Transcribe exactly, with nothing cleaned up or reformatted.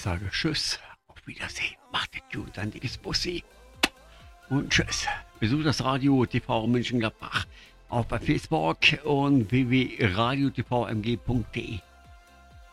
sage Tschüss, auf Wiedersehen, macht es gut, ein dickes Bussi und Tschüss. Besucht das Radio T V Mönchengladbach auch bei Facebook und w w w punkt radio t v m g punkt d e.